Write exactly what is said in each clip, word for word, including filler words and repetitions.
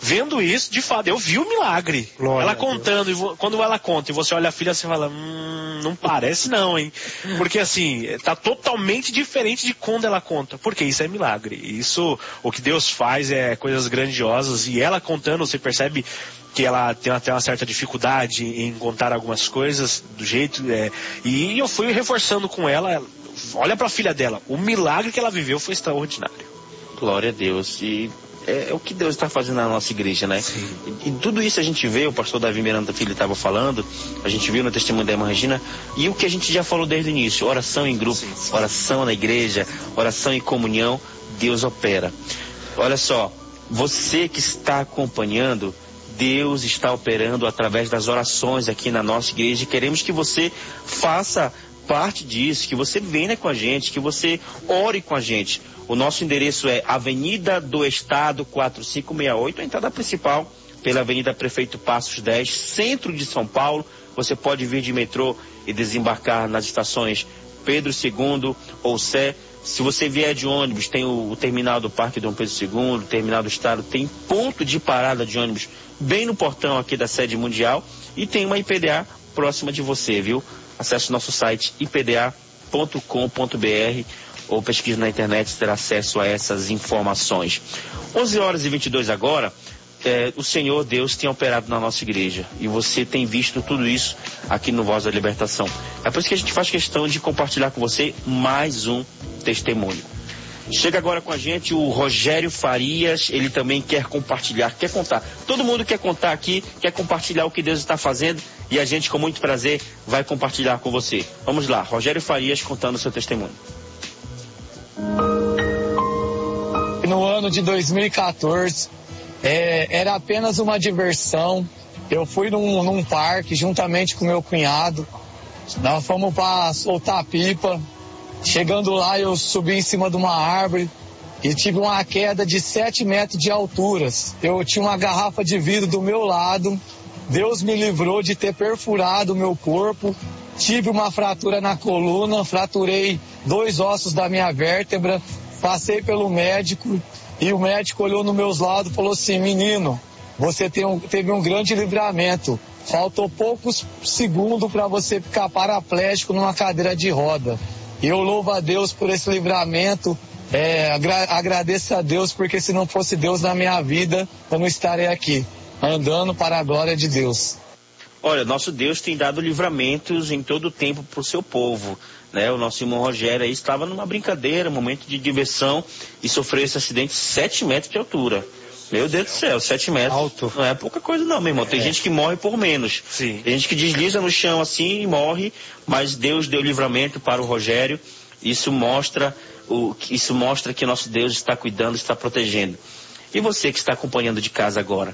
vendo isso, de fato, eu vi o milagre. Glória ela contando, e vo, quando ela conta e você olha a filha, você fala, hum, não parece não, hein? Porque assim, tá totalmente diferente de quando ela conta. Porque isso é milagre. Isso, o que Deus faz é coisas grandiosas. E ela contando, você percebe que ela tem até uma certa dificuldade em contar algumas coisas do jeito. É, e eu fui reforçando com ela, olha pra filha dela, o milagre que ela viveu foi extraordinário. Glória a Deus. E é, é o que Deus está fazendo na nossa igreja, né? E, e tudo isso a gente vê, o pastor Davi Miranda Filho estava falando, a gente viu no testemunho da irmã Regina, e o que a gente já falou desde o início, oração em grupo, sim, sim. oração na igreja, oração em comunhão, Deus opera. Olha só, você que está acompanhando, Deus está operando através das orações aqui na nossa igreja, e queremos que você faça parte disso, que você venha com a gente, que você ore com a gente. O nosso endereço é Avenida do Estado quatrocentos e sessenta e oito, a entrada principal pela Avenida Prefeito Passos dez, centro de São Paulo. Você pode vir de metrô e desembarcar nas estações Pedro segundo ou Sé. Se você vier de ônibus, tem o, o terminal do Parque Dom Pedro segundo, o terminal do Estado, tem ponto de parada de ônibus bem no portão aqui da sede mundial, e tem uma I P D A próxima de você, viu? Acesse o nosso site i p d a ponto com ponto b r ou pesquise na internet, terá acesso a essas informações. onze horas e vinte e dois agora, é, o Senhor Deus tem operado na nossa igreja, e você tem visto tudo isso aqui no Voz da Libertação. É por isso que a gente faz questão de compartilhar com você mais um testemunho. Chega agora com a gente o Rogério Farias, ele também quer compartilhar, quer contar. Todo mundo quer contar aqui, quer compartilhar o que Deus está fazendo, e a gente com muito prazer vai compartilhar com você. Vamos lá, Rogério Farias contando o seu testemunho. No ano de dois mil e quatorze, é, era apenas uma diversão. Eu fui num, num parque juntamente com meu cunhado, nós fomos para soltar pipa. Chegando lá, eu subi em cima de uma árvore e tive uma queda de sete metros de alturas. Eu tinha uma garrafa de vidro do meu lado. Deus me livrou de ter perfurado o meu corpo. Tive uma fratura na coluna, fraturei dois ossos da minha vértebra. Passei pelo médico e o médico olhou nos meus lados e falou assim: menino, você tem um, teve um grande livramento. Faltou poucos segundos para você ficar paraplégico numa cadeira de roda. E eu louvo a Deus por esse livramento, é, agra- agradeço a Deus, porque se não fosse Deus na minha vida, eu não estaria aqui, andando para a glória de Deus. Olha, nosso Deus tem dado livramentos em todo o tempo para o seu povo, né? O nosso irmão Rogério aí estava numa brincadeira, um momento de diversão, e sofreu esse acidente de sete metros de altura. Meu Deus do céu, sete metros. Alto. Não é pouca coisa não, meu irmão. Tem é. gente que morre por menos. Sim. Tem gente que desliza no chão assim e morre, mas Deus deu livramento para o Rogério. Isso mostra, o, isso mostra que nosso Deus está cuidando, está protegendo. E você que está acompanhando de casa agora,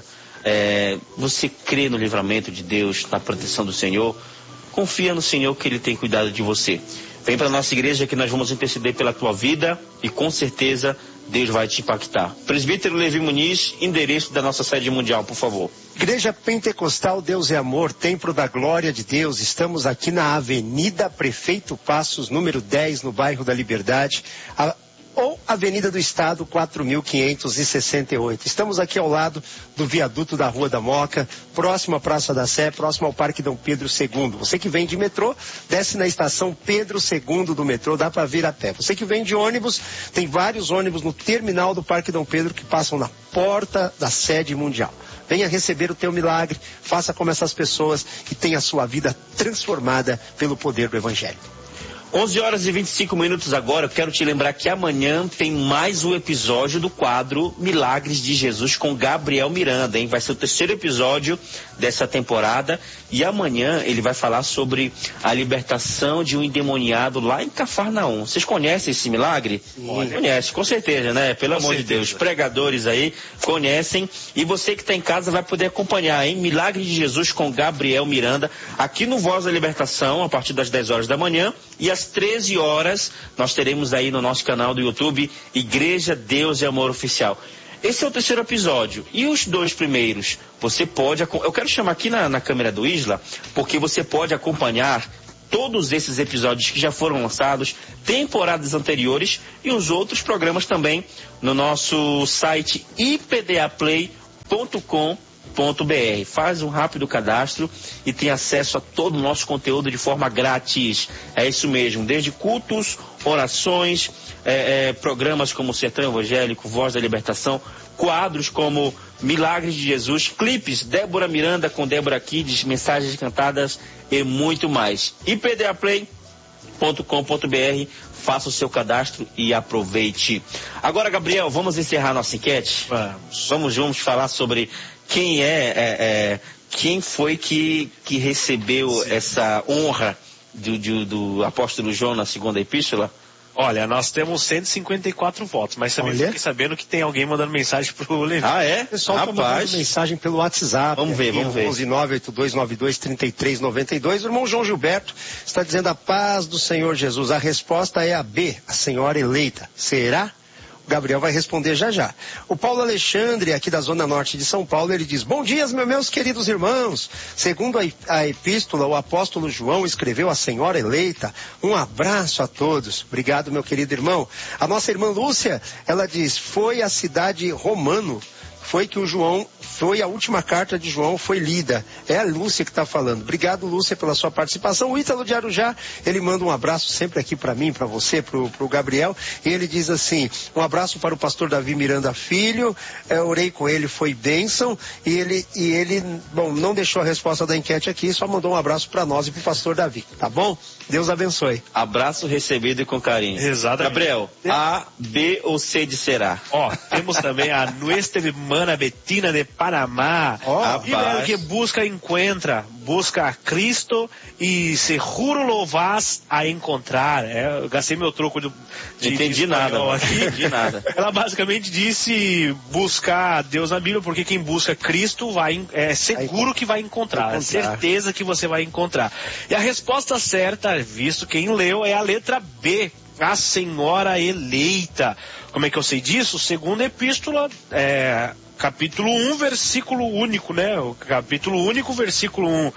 é, você crê no livramento de Deus, na proteção do Senhor? Confia no Senhor que Ele tem cuidado de você. Vem para a nossa igreja que nós vamos interceder pela tua vida e com certeza Deus vai te impactar. Presbítero Levi Muniz, endereço da nossa sede mundial, por favor. Igreja Pentecostal Deus é Amor, Templo da Glória de Deus. Estamos aqui na Avenida Prefeito Passos, número dez, no bairro da Liberdade. A... ou Avenida do Estado, quatro mil quinhentos e sessenta e oito. Estamos aqui ao lado do viaduto da Rua da Moca, próximo à Praça da Sé, próximo ao Parque Dom Pedro segundo. Você que vem de metrô, desce na estação Pedro segundo do metrô, dá para vir a pé. Você que vem de ônibus, tem vários ônibus no terminal do Parque Dom Pedro que passam na porta da sede mundial. Venha receber o teu milagre, faça como essas pessoas e tenha a sua vida transformada pelo poder do Evangelho. onze horas e vinte e cinco minutos agora. Eu quero te lembrar que amanhã tem mais um episódio do quadro Milagres de Jesus com Gabriel Miranda, hein? Vai ser o terceiro episódio dessa temporada e amanhã ele vai falar sobre a libertação de um endemoniado lá em Cafarnaum. Vocês conhecem esse milagre? Sim. Conhece, com certeza, né? Pelo com amor certeza. de Deus. Pregadores aí conhecem e você que está em casa vai poder acompanhar, hein? Milagres de Jesus com Gabriel Miranda aqui no Voz da Libertação a partir das dez horas da manhã e às treze horas, nós teremos aí no nosso canal do YouTube, Igreja Deus e Amor Oficial. Esse é o terceiro episódio. E os dois primeiros, você pode... Eu quero chamar aqui na, na câmera do Isla, porque você pode acompanhar todos esses episódios que já foram lançados, temporadas anteriores, e os outros programas também no nosso site i p d a play ponto com ponto b r. Faz um rápido cadastro e tem acesso a todo o nosso conteúdo de forma grátis. É isso mesmo, desde cultos, orações, é, é, programas como Sertão Evangélico, Voz da Libertação, quadros como Milagres de Jesus, clipes, Débora Miranda com Débora Kids, mensagens cantadas e muito mais. i p d a play ponto com ponto b r. Faça o seu cadastro e aproveite. Agora, Gabriel, vamos encerrar nossa enquete? Vamos. Vamos, vamos falar sobre quem é, é, é quem foi que, que recebeu Sim. essa honra do, do, do apóstolo João na segunda epístola? Olha, nós temos cento e cinquenta e quatro votos, mas também Olha. fiquei sabendo que tem alguém mandando mensagem pro Levi. Ah, é? O pessoal Rapaz. tá mandando mensagem pelo WhatsApp. Vamos ver, vamos ver. onze nove oito dois nove dois três três nove dois. O irmão João Gilberto está dizendo a paz do Senhor Jesus. A resposta é a B, a senhora eleita. Será? O Gabriel vai responder já já. O Paulo Alexandre, aqui da Zona Norte de São Paulo, ele diz: bom dia, meus queridos irmãos. Segundo a, a epístola, o apóstolo João escreveu a senhora eleita. Um abraço a todos. Obrigado, meu querido irmão. A nossa irmã Lúcia, ela diz: foi a cidade Romano. Foi que o João, foi a última carta de João, foi lida. É a Lúcia que está falando. Obrigado, Lúcia, pela sua participação. O Ítalo de Arujá, ele manda um abraço sempre aqui para mim, para você, para o Gabriel. E ele diz assim: um abraço para o pastor Davi Miranda Filho. Eu orei com ele, foi bênção. E ele, e ele, bom, não deixou a resposta da enquete aqui, só mandou um abraço para nós e para o pastor Davi. Tá bom? Deus abençoe. Abraço recebido e com carinho. Exatamente. Gabriel, A, B ou C de será? Ó, temos também a Nuestra Hermana Betina de Panamá. Ó, Primero que busca, encuentra. Busca a Cristo e seguro lo vas a encontrar. É, eu gastei meu troco de, de entendi de nada, não aqui. entendi nada. Ela basicamente disse buscar Deus na Bíblia, porque quem busca Cristo vai, é seguro que vai encontrar. É certeza que você vai encontrar. E a resposta certa, visto quem leu, é a letra B. A senhora eleita. Como é que eu sei disso? Segunda epístola, é, capítulo um, versículo único, né? O capítulo único, versículo um.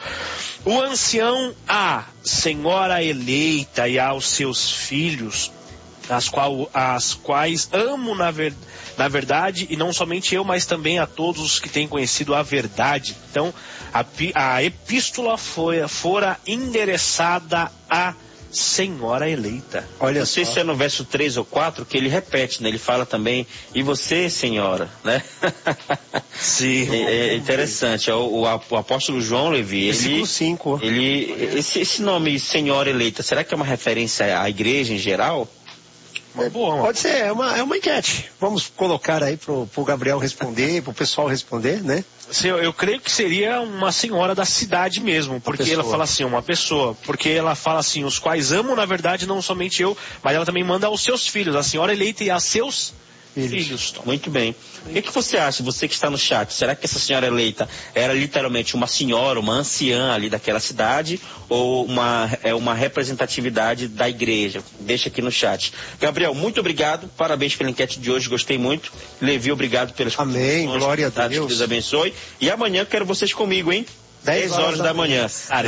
O ancião a senhora eleita e aos seus filhos, as, qual, as quais amo na, ver, na verdade, e não somente eu, mas também a todos os que têm conhecido a verdade. Então, a, a epístola foi, fora endereçada a senhora eleita. Olha, não sei só se é no verso três ou quatro que ele repete, né? Ele fala também, e você, senhora, né? Sim. É, é interessante. O, o, o apóstolo João Levi, ele, cinco. ele esse, esse nome senhora eleita, será que é uma referência à igreja em geral? É, boa, pode ser, é uma, é uma enquete. Vamos colocar aí pro, pro Gabriel responder, pro pessoal responder, né? Sim, eu, eu creio que seria uma senhora da cidade mesmo, porque ela fala assim, uma pessoa, porque ela fala assim, os quais amam, na verdade, não somente eu, mas ela também manda aos seus filhos, a senhora eleita e a seus filhos. filhos. Muito bem. O que, que você acha, você que está no chat, será que essa senhora eleita era literalmente uma senhora, uma anciã ali daquela cidade, ou uma, é uma representatividade da igreja? Deixa aqui no chat. Gabriel, muito obrigado, parabéns pela enquete de hoje, gostei muito. Levi, obrigado pelas Amém, glória a Deus. Que Deus abençoe. E amanhã quero vocês comigo, hein? dez horas da manhã.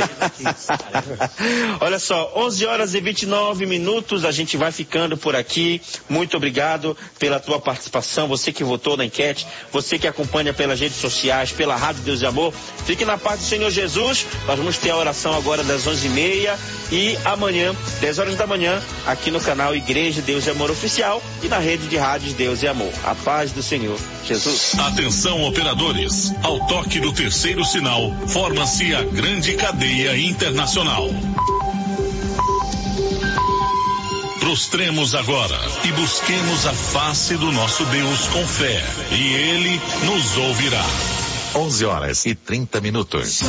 Olha só, onze horas e vinte e nove minutos, a gente vai ficando por aqui. Muito obrigado pela tua participação, você que votou na enquete, você que acompanha pelas redes sociais, pela Rádio Deus e Amor. Fique na paz do Senhor Jesus. Nós vamos ter a oração agora das onze e meia e amanhã, dez horas da manhã, aqui no canal Igreja Deus e Amor Oficial e na rede de rádios Deus e Amor. A paz do Senhor Jesus. Atenção, operadores. Ao toque do terceiro sinal, forma-se a grande cadeia internacional. Prostremos agora e busquemos a face do nosso Deus com fé, e Ele nos ouvirá. onze horas e trinta minutos.